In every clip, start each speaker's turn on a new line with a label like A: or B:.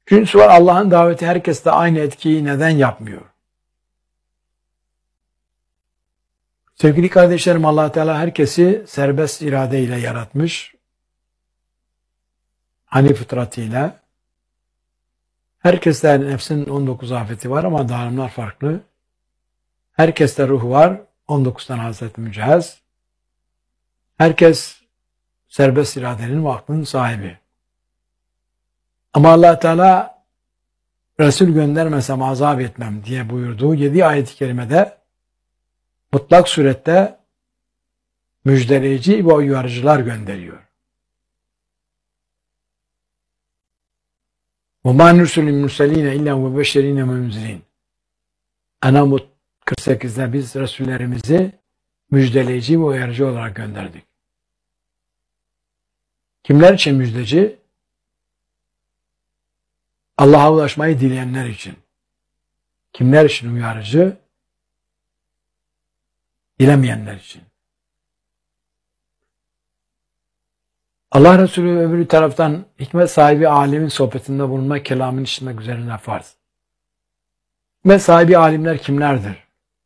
A: Üçüncüsü var, Allah'ın daveti herkeste aynı etkiyi neden yapmıyor? Sevgili kardeşlerim, Allah Teala herkesi serbest iradeyle yaratmış. Hani fıtratıyla. Herkeste nefsin 19 afeti var ama dağılımlar farklı. Herkeste ruh var. 19 tane Hazreti Mücehhez. Herkes serbest iradenin ve aklının sahibi. Ama Allah Teala Resul göndermesem azap etmem diye buyurduğu 7 ayet-i kerimede mutlak surette müjdeleyici ve uyarıcılar gönderiyor. وَمَا نُرْسُلِ الْمُرْسَلِينَ اِلَّا وَبَشَّرِينَ وَمُنْزِرِينَ Enamut 48'de biz Resullerimizi müjdeleyici ve uyarıcı olarak gönderdik. Kimler için müjdeci? Allah'a ulaşmayı dileyenler için. Kimler için uyarıcı? Dilemeyenler için. Allah Resulü öbür taraftan hikmet sahibi alimin sohbetinde bulunma, kelamını işitmek üzerine farz. Hikmet sahibi alimler kimlerdir?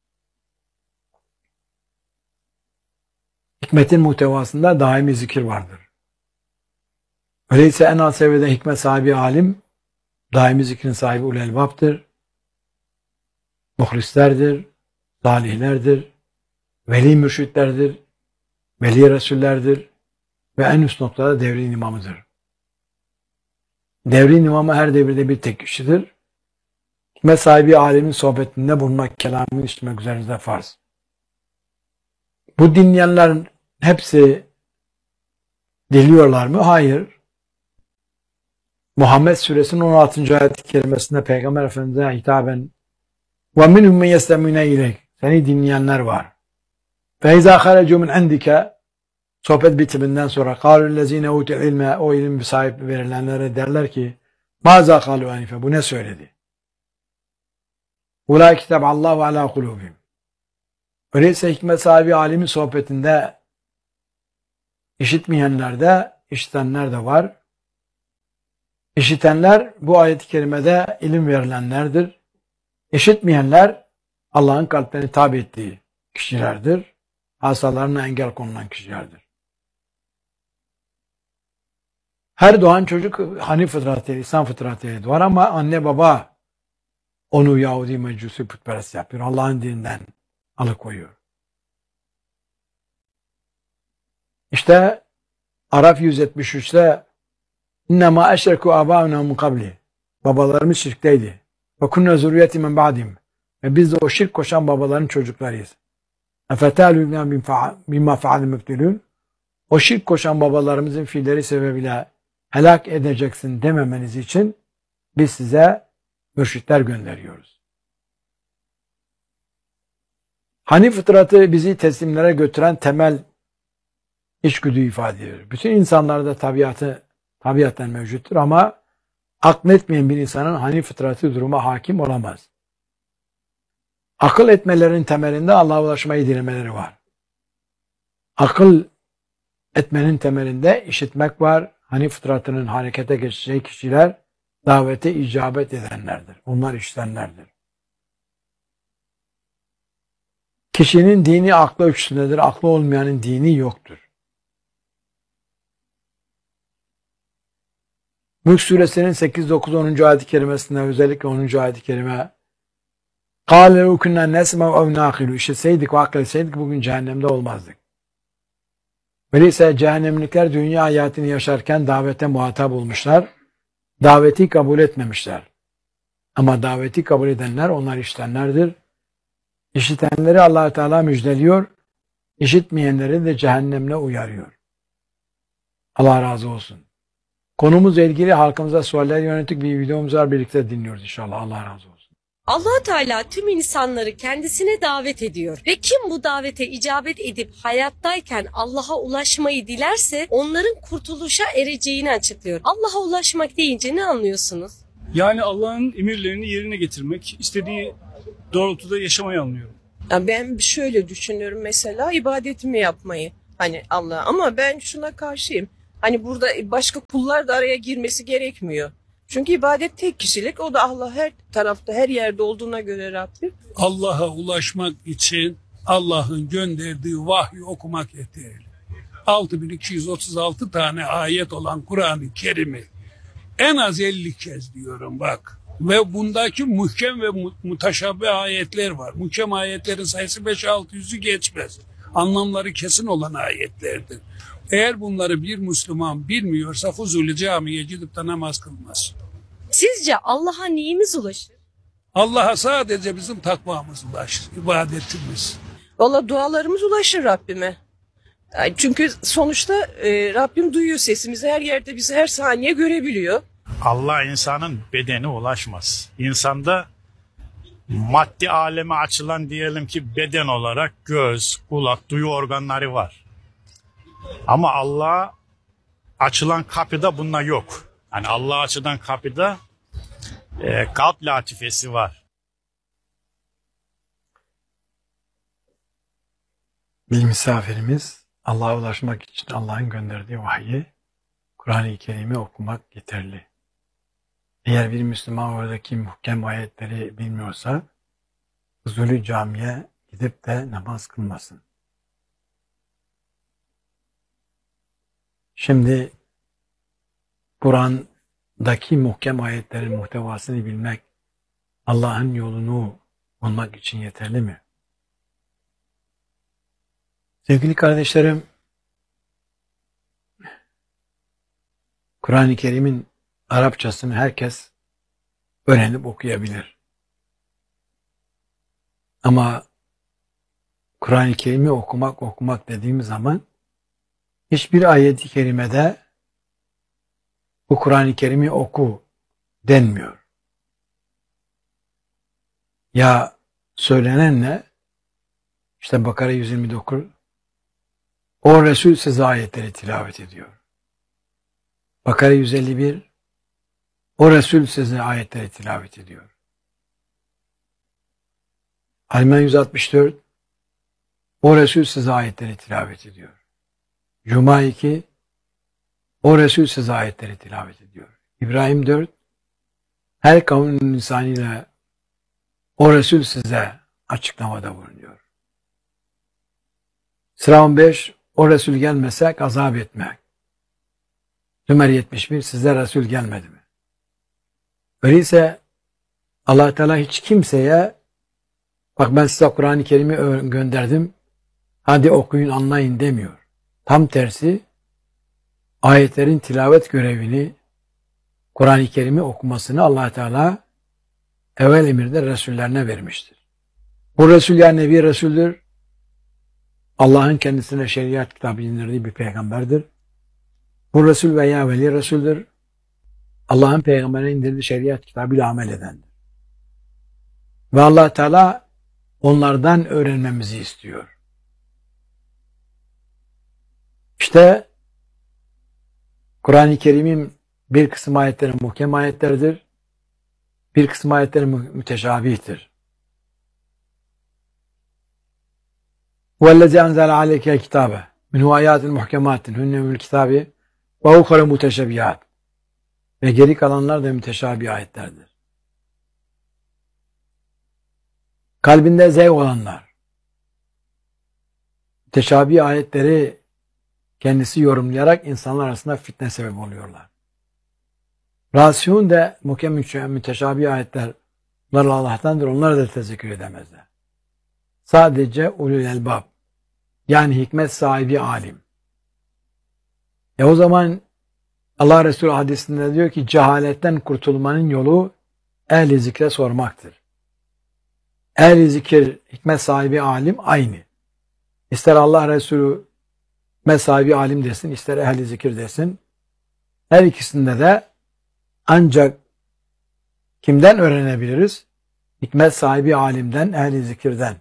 A: Hikmetin muhtevasında daimi zikir vardır. Öyleyse en alt seviyede hikmet sahibi alim, daimi zikrin sahibi ulelbaptır, muhlislerdir, salihlerdir, veli mürşitlerdir, veli resullerdir ve en üst noktada devrin imamıdır. Devrin imamı her devirde bir tek kişidir. Hikmet sahibi alimin sohbetinde bulunmak, kelamını işitmek üzerinde farz. Bu dinleyenlerin hepsi diliyorlar mı? Hayır. Muhammed Suresinin 16. ayet-i kerimesinde Peygamber Efendimiz'e hitaben وَمِنْهُمْ مَنْ يَسْتَمِعُونَ اِلَيْكَ Seni dinleyenler var. فَاِذَا خَرَجُوا مِنْ عِنْدِكَ Sohbet bitiminden sonra قَالُوا الَّذ۪ينَ اُوتُ الْعِلْمَ O ilim sahip verilenlere derler ki مَاذَا قَالُوا اَنِفَ Bu ne söyledi? اُولَٰئِ كِتَبَ اللّٰهُ عَلَى قُلُوبِهِمْ Öyleyse hikmet sahibi alimin sohbetinde işitmeyenler de, işitenler de var. İşitenler bu ayet-i kerimede ilim verilenlerdir. İşitmeyenler Allah'ın kalplerini tabi ettiği kişilerdir. Hastalarına engel konulan kişilerdir. Her doğan çocuk Hanif fıtratıyla, İslam fıtratıyla doğar ama anne baba onu Yahudi, Mecusi, putperest yapıyor. Allah'ın dininden alıkoyuyor. İşte Araf 173'te İnnemâ eşrekû âbâunâ min kabli Babalarımız şirkteydi. Ve kunnâ zürriyeti men ba'dim Ve biz de o şirk koşan babaların çocuklarıyız. Efetâlûnâ bimâ fe'alû müftülûn O şirk koşan babalarımızın fiilleri sebebiyle helak edeceksin dememeniz için biz size mürşitler gönderiyoruz. Hanif fıtratı bizi teslimlere götüren temel içgüdüyü ifade ediyor. Bütün insanlarda tabiatten mevcuttur ama akletmeyen bir insanın Hanif fıtratı duruma hakim olamaz. Akıl etmelerin temelinde Allah'a ulaşmayı dilemeleri var. Akıl etmenin temelinde işitmek var. Hanif fıtratının harekete geçeceği kişiler davete icabet edenlerdir. Onlar işitenlerdir. Kişinin dini aklı ölçüsündedir. Aklı olmayanın dini yoktur. Mülk Suresinin 8, 9, 10. ayet-i kerimesinde özellikle 10. ayet-i kerime قَالَ لَوْ كُنَّا نَسْمَعُ اَوْ نَاقِلُ İşitseydik ve akletseydik bugün cehennemde olmazdık. Öyleyse cehennemlikler dünya hayatını yaşarken davete muhatap olmuşlar. Daveti kabul etmemişler. Ama daveti kabul edenler onlar işitenlerdir. İşitenleri Allah Teala müjdeliyor. İşitmeyenleri de cehennemle uyarıyor. Allah razı olsun. Konumuzla ilgili halkımıza sualler yönelik bir videomuz var. Birlikte dinliyoruz inşallah. Allah razı olsun.
B: Allah Teala tüm insanları kendisine davet ediyor ve kim bu davete icabet edip hayattayken Allah'a ulaşmayı dilerse onların kurtuluşa ereceğini açıklıyor. Allah'a ulaşmak deyince ne anlıyorsunuz?
C: Yani Allah'ın emirlerini yerine getirmek, istediği doğrultuda yaşamayı anlıyorum.
D: Ya ben şöyle düşünüyorum mesela ibadetimi yapmayı hani Allah'a ama ben şuna karşıyım. Hani burada başka kullar da araya girmesi gerekmiyor. Çünkü ibadet tek kişilik. O da Allah her tarafta, her yerde olduğuna göre Rabbim.
E: Allah'a ulaşmak için Allah'ın gönderdiği vahyi okumak yeterli. 6236 tane ayet olan Kur'an-ı Kerim'i en az 50 kez diyorum bak. Ve bundaki muhkem ve muteşabbih ayetler var. Muhkem ayetlerin sayısı 5-600'ü geçmez. Anlamları kesin olan ayetlerdir. Eğer bunları bir Müslüman bilmiyorsa Fuzuli camiye gidip de namaz kılmaz.
B: Sizce Allah'a neyimiz ulaşır?
E: Allah'a sadece bizim takvamız ulaşır, ibadetimiz.
D: Valla dualarımız ulaşır Rabbime. Yani çünkü sonuçta Rabbim duyuyor sesimizi, her yerde bizi her saniye görebiliyor.
F: Allah insanın bedeni ulaşmaz. İnsanda maddi aleme açılan diyelim ki beden olarak göz, kulak, duyu organları var. Ama Allah'a açılan kapıda bunlar yok. Yani Allah'a açılan kapıda kalp latifesi var.
A: Bir misafirimiz Allah'a ulaşmak için Allah'ın gönderdiği vahyi, Kur'an-ı Kerim'i okumak yeterli. Eğer bir Müslüman oradaki muhkem ayetleri bilmiyorsa, Fuzuli camiye gidip de namaz kılmasın. Şimdi Kur'an'daki muhkem ayetlerin muhtevasını bilmek, Allah'ın yolunu bulmak için yeterli mi? Sevgili kardeşlerim, Kur'an-ı Kerim'in Arapçasını herkes öğrenip okuyabilir. Ama Kur'an-ı Kerim'i okumak dediğimiz zaman hiçbir ayet-i kerimede bu Kur'an-ı Kerim'i oku denmiyor. Ya söylenen ne? İşte Bakara 129, o Resul size ayetleri tilavet ediyor. Bakara 151, o Resul size ayetleri tilavet ediyor. Alman 164, o Resul size ayetleri tilavet ediyor. Cuma 2, o Resul size ayetleri tilavet ediyor. İbrahim 4, her kavmin insaniyle o Resul size açıklamada bulunuyor. Sıra 15, o Resul gelmese gazap etmek. Zümer 71, size Resul gelmedi mi? Öyleyse Allah Teala hiç kimseye, bak ben size Kur'an-ı Kerim'i gönderdim, hadi okuyun anlayın demiyor. Tam tersi, ayetlerin tilavet görevini, Kur'an-ı Kerim'i okumasını Allah Teala evvel emirde Resullerine vermiştir. Bu Resul yani Nebi Resul'dür. Allah'ın kendisine şeriat kitabı indirdiği bir peygamberdir. Bu Resul veya Veli Resul'dür. Allah'ın peygamberine indirdiği şeriat kitabıyla amel edendir. Ve Allah Teala onlardan öğrenmemizi istiyor. İşte Kur'an-ı Kerim'in bir kısım ayetleri muhkem ayetlerdir. Bir kısım ayetleri müteşabihtir. وَالَّذِي أَنْزَلَ عَلَيْكَ الْكِتَابَ مِنْهُ آيَاتٍ مُحْكَمَاتٍ هُنَّ مِنَ الْكِتَابِ وَاُخَرَ مُتَشَبِهَاتٍ Ve geri kalanlar da müteşabih ayetlerdir. Kalbinde zevk olanlar, müteşabih ayetleri kendisi yorumlayarak insanlar arasında fitne sebep oluyorlar. Rasihun de muhkem müteşabih ayetler bunlar Allah'tandır, onları da tezekkür edemezler. Sadece ulul elbab, yani hikmet sahibi alim. O zaman Allah Resulü hadisinde diyor ki cehaletten kurtulmanın yolu ehli zikre sormaktır. Ehli zikir, hikmet sahibi alim aynı. İster Allah Resulü hikmet sahibi alim desin, ister ehli zikir desin. Her ikisinde de ancak kimden öğrenebiliriz? Hikmet sahibi alimden, ehli zikirden.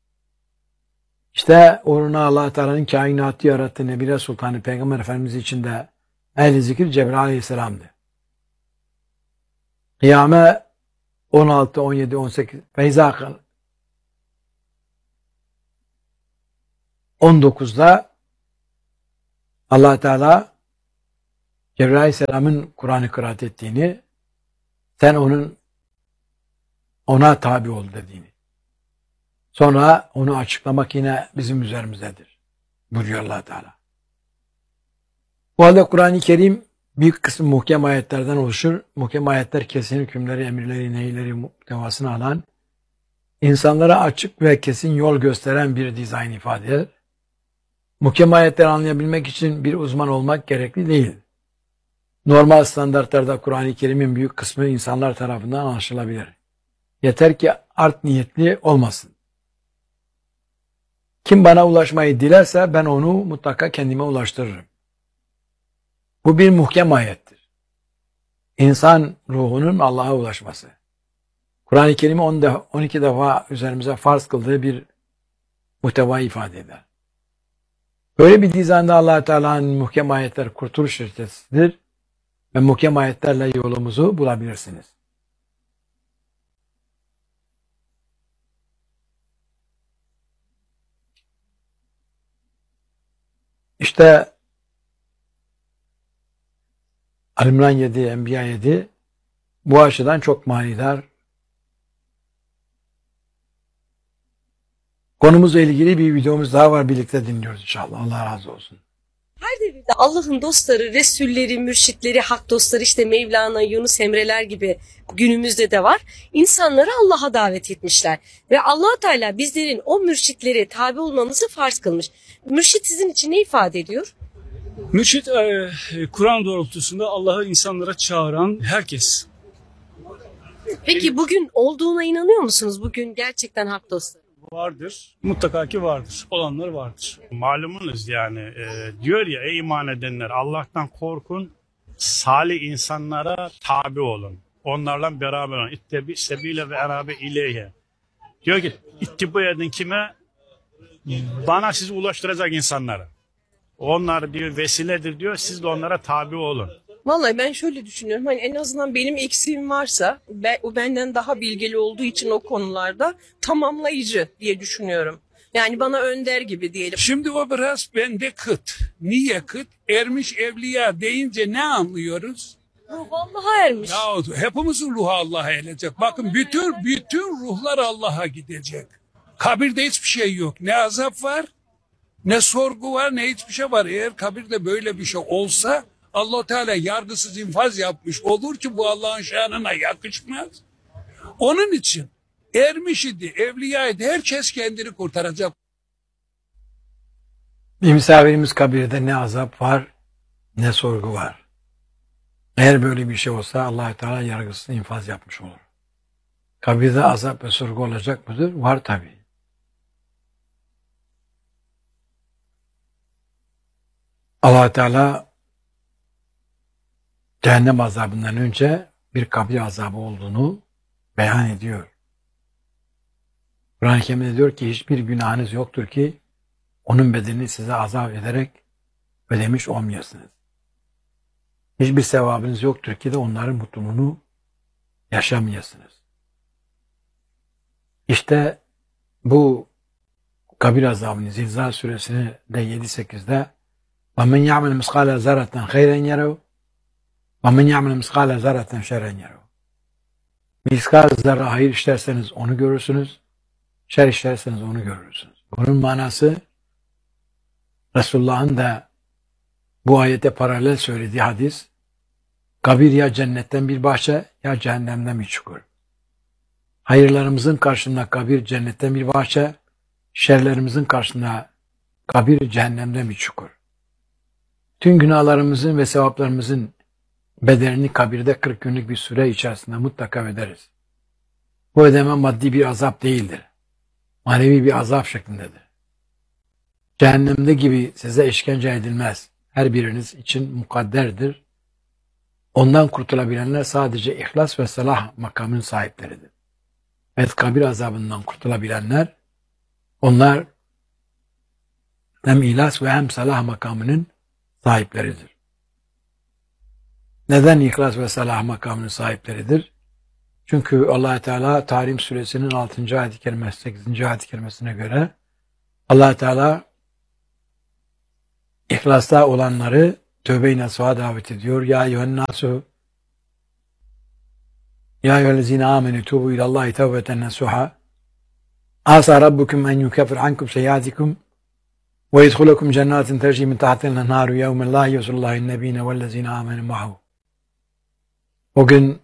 A: İşte uğruna Allah Teala'nın kainatı yarattığı Nebile Sultanı Peygamber Efendimiz için de ehl-i zikir Cebrail Aleyhisselam'dı. Kıyame 16, 17, 18 Feyza 19'da Allah Teala Cebrail Aleyhisselam'ın Kur'an'ı kıraat ettiğini, Sen ona tabi ol dediğini. Sonra onu açıklamak yine bizim üzerimizdedir. Buyuruyor Allah Teala. Bu halde Kur'an-ı Kerim büyük kısmı muhkem ayetlerden oluşur. Muhkem ayetler kesin hükümleri, emirleri, nehirleri muhtevasını alan, insanlara açık ve kesin yol gösteren bir dizayn ifade eder. Muhkem ayetleri anlayabilmek için bir uzman olmak gerekli değil. Normal standartlarda Kur'an-ı Kerim'in büyük kısmı insanlar tarafından anlaşılabilir. Yeter ki art niyetli olmasın. Kim bana ulaşmayı dilerse ben onu mutlaka kendime ulaştırırım. Bu bir muhkem ayettir. İnsan ruhunun Allah'a ulaşması. Kur'an-ı Kerim'i 12 defa üzerimize farz kıldığı bir muhteva ifade eder. Böyle bir dizayında Allah Teala'nın muhkem ayetler kurtuluş reçetesidir ve muhkem ayetlerle yolumuzu bulabilirsiniz. İşte Al-İmran 7, Enbiya 7 bu açıdan çok manidar. Konumuzla ilgili bir videomuz daha var. Birlikte dinliyoruz inşallah. Allah razı olsun.
B: Her devirde Allah'ın dostları, Resulleri, mürşitleri, hak dostları işte Mevlana, Yunus Emre'ler gibi günümüzde de var. İnsanları Allah'a davet etmişler. Ve Allah Teala bizlerin o mürşitlere tabi olmamızı farz kılmış. Mürşit sizin için ne ifade ediyor?
C: Mürşit, Kur'an doğrultusunda Allah'ı insanlara çağıran herkes.
B: Peki bugün olduğuna inanıyor musunuz? Bugün gerçekten hak dostları.
C: Vardır. Mutlaka ki vardır. Olanlar vardır.
F: Malumunuz yani diyor ya ey iman edenler Allah'tan korkun, salih insanlara tabi olun. Onlarla beraber olun. İttebi sebile ve erabe ileyhe. Diyor ki ittibu edin kime? Bana sizi ulaştıracak insanlara. Onlar diyor vesiledir diyor. Siz de onlara tabi olun.
D: Vallahi ben şöyle düşünüyorum. Hani en azından benim eksiğim varsa o benden daha bilgili olduğu için o konularda tamamlayıcı diye düşünüyorum. Yani bana önder gibi diyelim.
E: Şimdi o biraz bende kıt. Niye kıt? Ermiş evliya deyince ne anlıyoruz?
B: Ruh Allah'a ermiş.
E: Ya hepimizin ruhu Allah'a erecek. Bakın bütün ruhlar Allah'a gidecek. Kabirde hiçbir şey yok. Ne azap var, ne sorgu var, ne hiçbir şey var. Eğer kabirde böyle bir şey olsa Allah Teala yargısız infaz yapmış olur ki bu Allah'ın şanına yakışmaz. Onun için ermiş idi, evliya idi, herkes kendini kurtaracak.
A: Bir misafirimiz kabirde ne azap var, ne sorgu var. Eğer böyle bir şey olsa Allah Teala yargısız infaz yapmış olur. Kabirde azap ve sorgu olacak mıdır? Var tabii. Allah Teala cehennem azabından önce bir kabir azabı olduğunu beyan ediyor. Kur'an-ı Kerim'de diyor ki hiçbir günahınız yoktur ki onun bedelini size azap ederek ödemiş olmayasınız. Hiçbir sevabınız yoktur ki de onların mutluluğunu yaşamayasınız. İşte bu kabir azabını Zilzal suresinde 7-8'de وَمَنْ يَعْمَلْ مِسْقَالَ زَرَّةً خَيْرًا يَرَوْا وَمَنْ يَعْمَلْ مِسْقَالَ زَرَّةً شَرًّا يَرَوْا. Miskal zarre hayır işlerseniz onu görürsünüz, şer işlerseniz onu görürsünüz. Bunun manası Resulullah'ın da bu ayete paralel söylediği hadis, kabir ya cennetten bir bahçe ya cehennemden bir çukur. Hayırlarımızın karşısında kabir cennetten bir bahçe, şerlerimizin karşısında kabir cehennemden bir çukur. Tüm günahlarımızın ve sevaplarımızın bedelini kabirde 40 günlük bir süre içerisinde mutlaka öderiz. Bu ödeme maddi bir azap değildir. Manevi bir azap şeklindedir. Cehennemde gibi size işkence edilmez. Her biriniz için mukadderdir. Ondan kurtulabilenler sadece ihlas ve salah makamının sahipleridir. Evet, kabir azabından kurtulabilenler, onlar hem ihlas ve hem salah makamının sahipleridir. Neden ihlas ve salah makamının sahipleridir? Çünkü Allah Teala Tahrim suresinin 6. ayet-i kerimesi 8. ayet-i kerimesine göre Allah Teala İhlasta olanları tövbe-i nasuha davet ediyor. Ya eyyühen nasu Ya eyyühellezine amenu tubu ilallahi tevbeten nasuha. Asa rabbukum en yukeffir ankum seyyiatikum ve yedhulukum cennetin tecri min tahtiha el-enharu yevmen la yusallahu nebiyine vellezine amenu ma'hu. O gün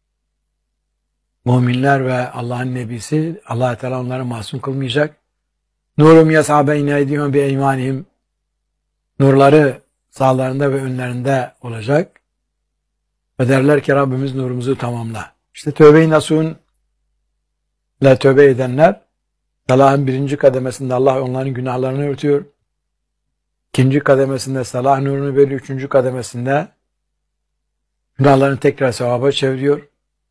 A: müminler ve Allah'ın nebisi Allah Teala onları masum kılmayacak. Nurum yas'a beyne eydihim bi eymanihim. Nurları sağlarında ve önlerinde olacak. Ve derler ki Rabbimiz nurumuzu tamamla. İşte tövbe-i nasuh'un ile tövbe edenler salahın birinci kademesinde Allah onların günahlarını örtüyor. İkinci kademesinde salah nurunu veriyor. Üçüncü kademesinde günahlarını tekrar sevaba çeviriyor.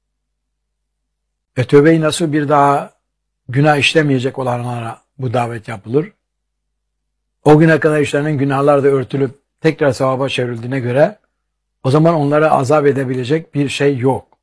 A: Ve tövbe-i nasuh bir daha günah işlemeyecek olanlara bu davet yapılır. O güne kadar işlenen günahlar da örtülüp tekrar sevaba çevrildiğine göre o zaman onlara azap edebilecek bir şey yok.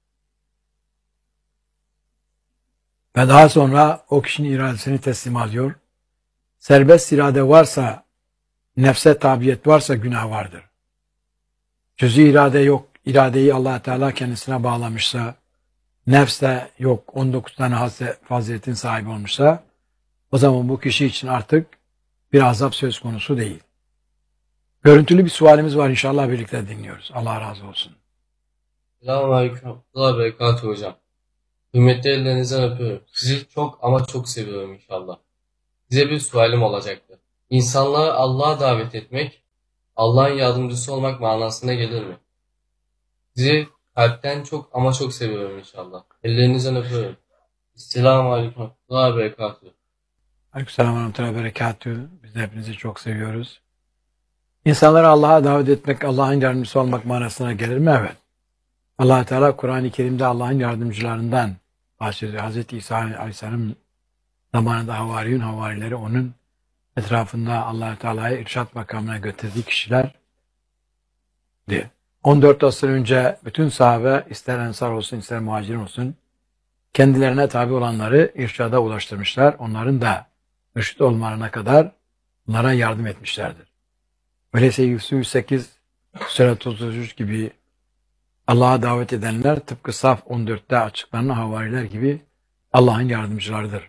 A: Ve daha sonra o kişinin iradesini teslim alıyor. Serbest irade varsa, nefse tabiyet varsa günah vardır. Cüz'i irade yok. İradeyi Allah Teala kendisine bağlamışsa, nefse yok, 19 tane faziletin sahibi olmuşsa, o zaman bu kişi için artık bir azap söz konusu değil. Görüntülü bir sualimiz var, inşallah birlikte dinliyoruz. Allah razı olsun.
G: Selamünaleyküm. Allah berekatuhu hocam. Hürmetli ellerinizden öpüyorum. Sizi çok ama çok seviyorum inşallah. Size bir sualim olacaktı. İnsanları Allah'a davet etmek, Allah'ın yardımcısı olmak manasına gelir mi? Sizi kalpten çok ama çok seviyorum inşallah. Ellerinizden öpüyorum. Selamünaleyküm. Allah berekatuhu.
A: Aleykümselam ve rahmetullahi ve berekatühü. Biz de hepinizi çok seviyoruz. İnsanları Allah'a davet etmek, Allah'ın yardımcısı olmak manasına gelir mi? Evet. Allah Teala Kur'an-ı Kerim'de Allah'ın yardımcılarından bahsediyor. Hz. İsa Aleyhisselam zamanında havarileri onun etrafında Allah Teala'yı irşat makamına götürdüğü kişiler diye. 14 asır önce bütün sahabe, ister ensar olsun ister muhacirin olsun, kendilerine tabi olanları irşada ulaştırmışlar. Onların da mürşit olmalarına kadar onlara yardım etmişlerdir. Öyleyse 108 Sürat 33 gibi Allah'a davet edenler tıpkı Saf 14'te açıklanan havariler gibi Allah'ın yardımcılarıdır.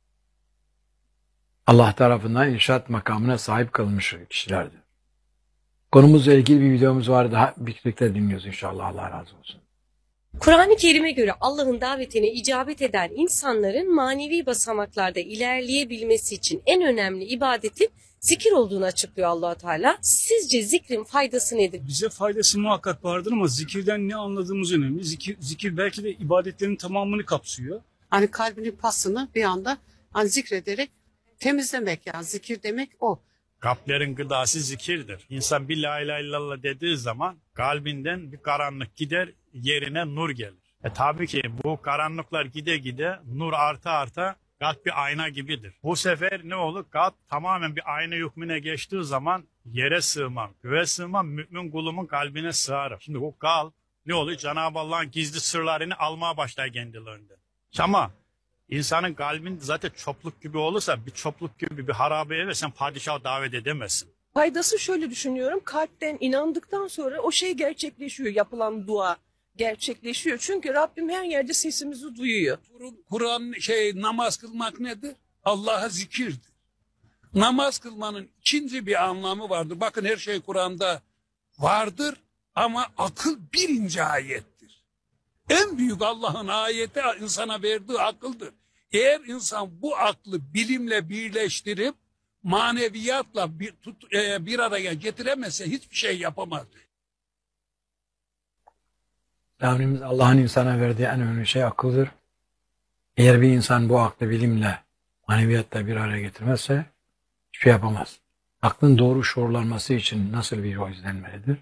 A: Allah tarafından irşat makamına sahip kılmış kişilerdir. Konumuzla ilgili bir videomuz var. Daha birlikte dinliyoruz inşallah. Allah razı olsun.
B: Kur'an-ı Kerim'e göre Allah'ın davetine icabet eden insanların manevi basamaklarda ilerleyebilmesi için en önemli ibadetin zikir olduğunu açıklıyor Allah Teala. Sizce zikrin faydası nedir?
C: Bize faydası muhakkak vardır ama zikirden ne anladığımız önemli. Zikir belki de ibadetlerin tamamını kapsıyor.
H: Hani kalbinin pasını bir anda hani zikrederek temizlemek, yani zikir demek o.
F: Kalplerin gıdası zikirdir. İnsan bir la ilahe illallah dediği zaman kalbinden bir karanlık gider, yerine nur gelir. Tabii ki bu karanlıklar gide gide nur arta kalp bir ayna gibidir. Bu sefer ne olur? Kalp tamamen bir ayna hükmüne geçtiği zaman yere sığmam, göğe sığmam, mümin kulumun kalbine sığar. Şimdi bu kalp ne oluyor? Cenab-ı Allah'ın gizli sırlarını almaya başlar kendilerinden. Ama İnsanın kalbin zaten çopluk gibi olursa bir çopluk gibi bir harabe eve sen padişahı davet edemezsin.
D: Faydası şöyle düşünüyorum. Kalpten inandıktan sonra o şey gerçekleşiyor. Yapılan dua gerçekleşiyor. Çünkü Rabbim her yerde sesimizi duyuyor.
E: Kur'an namaz kılmak nedir? Allah'a zikirdir. Namaz kılmanın ikinci bir anlamı vardır. Bakın her şey Kur'an'da vardır ama akıl birinci ayettir. En büyük Allah'ın ayeti insana verdiği akıldır. Eğer insan bu aklı bilimle birleştirip maneviyatla bir araya getiremezse hiçbir şey yapamaz.
A: Rabbimiz Allah'ın insana verdiği en önemli şey akıldır. Eğer bir insan bu aklı bilimle, maneviyatla bir araya getirmezse hiçbir şey yapamaz. Aklın doğru şuurlanması için nasıl bir yol izlenmelidir?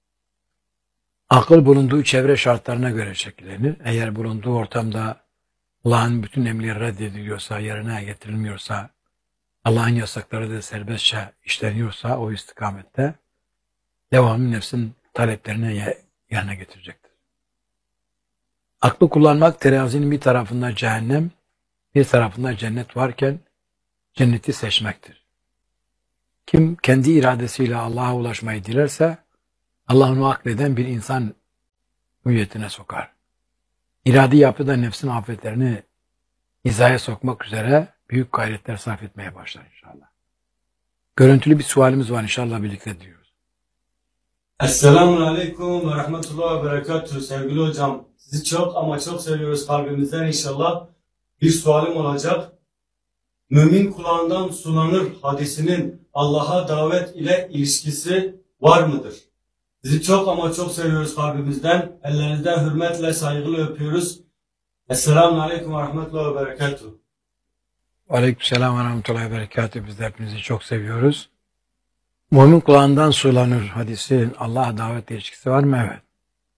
A: Akıl bulunduğu çevre şartlarına göre şekillenir. Eğer bulunduğu ortamda Allah'ın bütün emirleri reddediliyorsa, yerine getirilmiyorsa, Allah'ın yasakları da serbestçe işleniyorsa o istikamette devamlı nefsin taleplerini yerine getirecektir. Aklı kullanmak terazinin bir tarafında cehennem, bir tarafında cennet varken cenneti seçmektir. Kim kendi iradesiyle Allah'a ulaşmayı dilerse Allah onu akleden bir insan hüviyetine sokar. iradi yapıda nefsin afetlerini hizaya sokmak üzere büyük gayretler sarf etmeye başlar inşallah. Görüntülü bir sualimiz var, inşallah birlikte diyoruz.
I: Esselamun Aleyküm ve Rahmetullah ve Berekatuhu. Sevgili hocam, sizi çok ama çok seviyoruz kalbimizden inşallah. Bir sualim olacak. Mümin kulağından sulanır hadisinin Allah'a davet ile ilişkisi var mıdır? Sizi çok ama çok seviyoruz kalbimizden. Ellerinizden hürmetle, saygıyla öpüyoruz. Esselamun Aleyküm ve Rahmetullah ve Berekatuhu.
A: Aleykümselam ve Rahmetullahi ve Berekatuhu. Biz de hepinizi çok seviyoruz. Mümin kulağından sulanır hadisinin Allah'a davet ilişkisi var mı? Evet.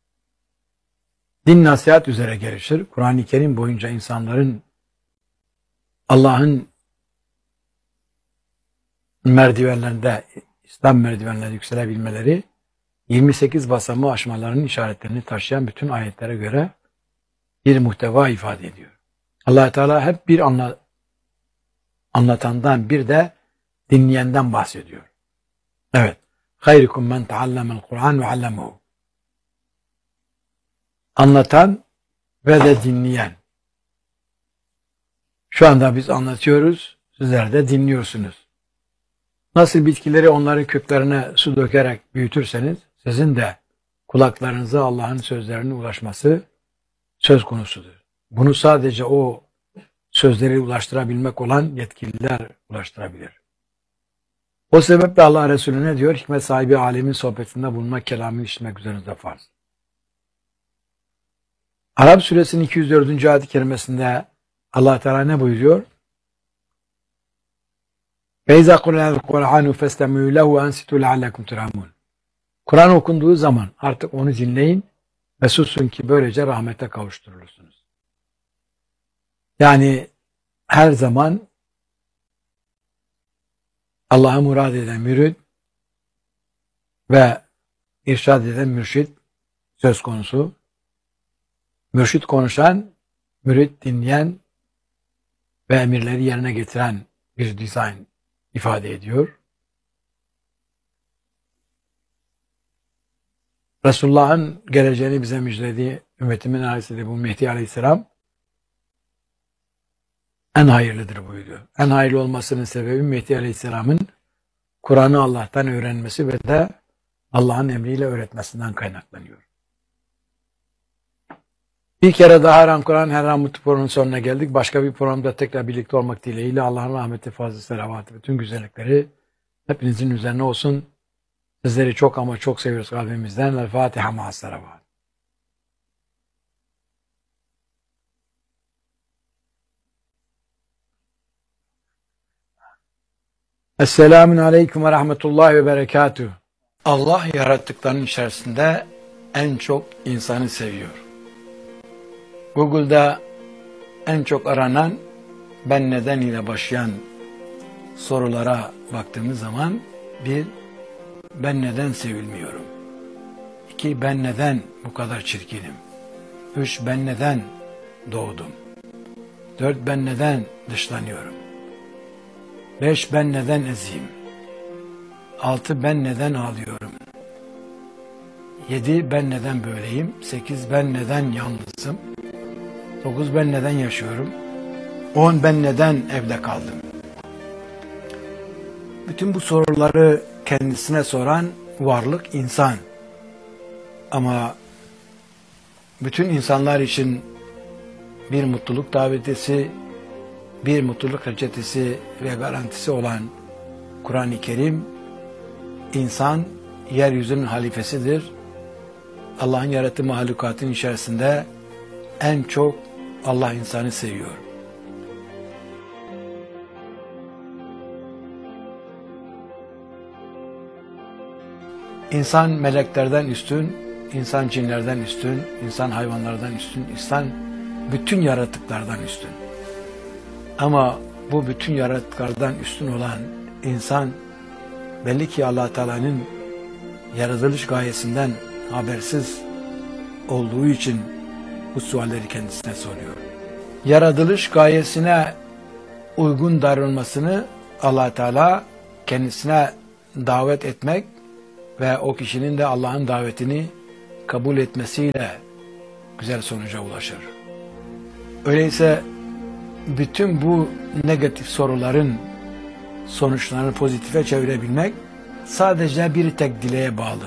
A: Din nasihat üzere gelişir. Kur'an-ı Kerim boyunca insanların Allah'ın merdivenlerinde, İslam merdivenlerinde yükselebilmeleri, 28 basamağı aşmalarının işaretlerini taşıyan bütün ayetlere göre bir muhteva ifade ediyor. Allah Teala hep bir anlatandan, bir de dinleyenden bahsediyor. Evet. Hayrukum men taallamel Kur'an ve allemehu. Anlatan ve de dinleyen. Şu anda biz anlatıyoruz, sizler de dinliyorsunuz. Nasıl bitkileri onların köklerine su dökerek büyütürseniz, sizin de kulaklarınıza Allah'ın sözlerine ulaşması söz konusudur. Bunu sadece o sözleri ulaştırabilmek olan yetkililer ulaştırabilir. O sebeple Allah Resulü ne diyor? Hikmet sahibi alemin sohbetinde bulunmak, kelamını işitmek üzerinizde farz. Arap suresinin 204. ayet-i kerimesinde Allah Teala ne buyuruyor? فَاِذَا قُرْنَا الْقُرْآنُ فَاسْتَمِعُوا لَهُ وَاَنْسِتُوا لَعَلَّكُمْ تُرْحَمُونَ. Kur'an okunduğu zaman artık onu dinleyin ve susun ki böylece rahmete kavuşturulursunuz. Yani her zaman Allah'a murad eden mürid ve irşad eden mürşit söz konusu. Mürşit konuşan, mürid dinleyen ve emirleri yerine getiren bir dizayn ifade ediyor. Resulullah'ın geleceğini bize müjdelediği ümmetimin ailesi bu Mehdi Aleyhisselam en hayırlıdır buyuruyor. En hayırlı olmasının sebebi Mehdi Aleyhisselam'ın Kur'an'ı Allah'tan öğrenmesi ve de Allah'ın emriyle öğretmesinden kaynaklanıyor. Bir kere daha Her An Kur'an, Her An Mutlu programının sonuna geldik. Başka bir programda tekrar birlikte olmak dileğiyle Allah'ın rahmeti, fazla selavatı, bütün güzellikleri hepinizin üzerine olsun. Sizleri çok ama çok seviyoruz kalbimizden. El Fatiha ma'as selavat. Esselamun Aleyküm ve Rahmetullahi ve Berekatuhu. Allah yarattıklarının içerisinde en çok insanı seviyor. Google'da en çok aranan ben neden ile başlayan sorulara baktığımız zaman bir, ben neden sevilmiyorum? 2, ben neden bu kadar çirkinim? 3, ben neden doğdum? 4, ben neden dışlanıyorum? 5, ben neden eziyim? 6, ben neden ağlıyorum? 7, ben neden böyleyim? 8, ben neden yalnızım? 9, ben neden yaşıyorum? 10, ben neden evde kaldım? Bütün bu soruları kendisine soran varlık insan. Ama bütün insanlar için bir mutluluk davetisi, bir mutluluk reçetesi ve garantisi olan Kur'an-ı Kerim, insan yeryüzünün halifesidir. Allah'ın yarattığı mahlukatın içerisinde en çok Allah insanı seviyor. İnsan meleklerden üstün, insan cinlerden üstün, insan hayvanlardan üstün, insan bütün yaratıklardan üstün. Ama bu bütün yaratıklardan üstün olan insan belli ki Allah Teala'nın yaratılış gayesinden habersiz olduğu için bu sualleri kendisine soruyor. Yaratılış gayesine uygun davranmasını Allah Teala kendisine davet etmek ve o kişinin de Allah'ın davetini kabul etmesiyle güzel sonuca ulaşır. Öyleyse bütün bu negatif soruların sonuçlarını pozitife çevirebilmek sadece bir tek dileğe bağlı.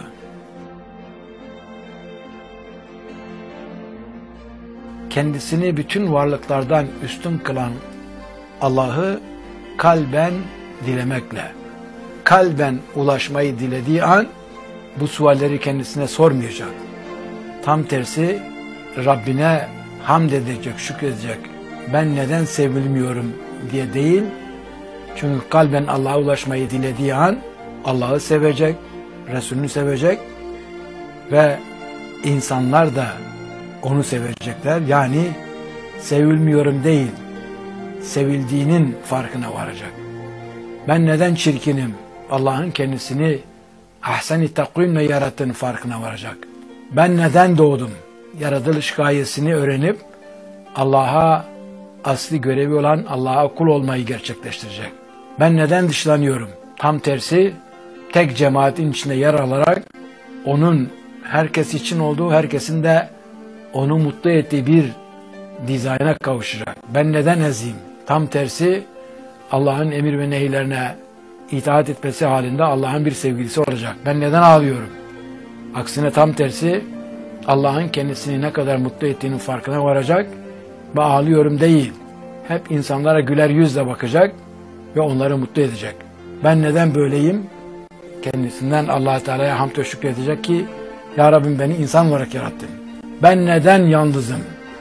A: Kendisini bütün varlıklardan üstün kılan Allah'ı kalben dilemekle, kalben ulaşmayı dilediği an bu sualleri kendisine sormayacak. Tam tersi Rabbine hamd edecek, şükredecek. Ben neden sevilmiyorum diye değil. Çünkü kalben Allah'a ulaşmayı dilediği an Allah'ı sevecek, Resulünü sevecek ve insanlar da onu sevecekler. Yani sevilmiyorum değil, sevildiğinin farkına varacak. Ben neden çirkinim? Allah'ın kendisini ahsen-i takvimle yarattığının farkına varacak. Ben neden doğdum? Yaratılış gayesini öğrenip Allah'a asli görevi olan Allah'a kul olmayı gerçekleştirecek. Ben neden dışlanıyorum? Tam tersi tek cemaatin içinde yer alarak onun herkes için olduğu, herkesin de onu mutlu ettiği bir dizayna kavuşacak. Ben neden eziyim? Tam tersi Allah'ın emir ve nehirlerine itaat etmesi halinde Allah'ın bir sevgilisi olacak. Ben neden ağlıyorum? Aksine tam tersi Allah'ın kendisini ne kadar mutlu ettiğinin farkına varacak ve ağlıyorum değil. Hep insanlara güler yüzle bakacak ve onları mutlu edecek. Ben neden böyleyim? Kendisinden Allah Teala'ya hamd ve şükredecek ki Ya Rabbim beni insan olarak yarattın. Ben neden yalnızım?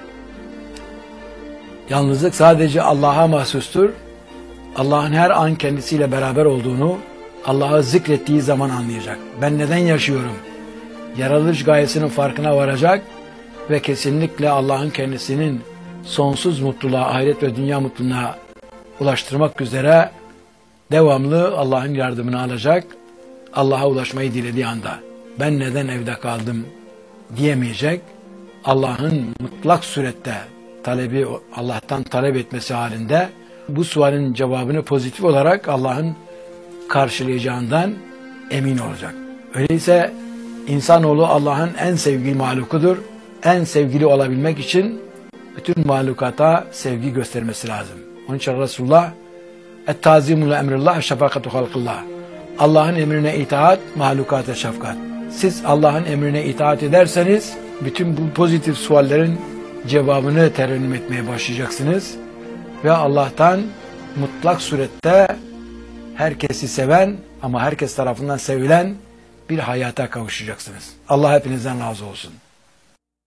A: Yalnızlık sadece Allah'a mahsustur. Allah'ın her an kendisiyle beraber olduğunu Allah'ı zikrettiği zaman anlayacak. Ben neden yaşıyorum? Yaratılış gayesinin farkına varacak ve kesinlikle Allah'ın kendisinin sonsuz mutluluğa, ahiret ve dünya mutluluğuna ulaştırmak üzere devamlı Allah'ın yardımını alacak. Allah'a ulaşmayı dilediği anda ben neden evde kaldım diyemeyecek. Allah'ın mutlak surette talebi, Allah'tan talep etmesi halinde bu sualin cevabını pozitif olarak Allah'ın karşılayacağından emin olacak. Öyleyse insanoğlu Allah'ın en sevgili mahlukudur. En sevgili olabilmek için bütün mahlukata sevgi göstermesi lazım. Onun için Resulullah et-tazimu li emrillah şefakatu halqillah. Allah'ın emrine itaat, mahlukata şefkat. Siz Allah'ın emrine itaat ederseniz bütün bu pozitif suallerin cevabını terennüm etmeye başlayacaksınız ve Allah'tan mutlak surette herkesi seven ama herkes tarafından sevilen bir hayata kavuşacaksınız. Allah hepinizden razı olsun.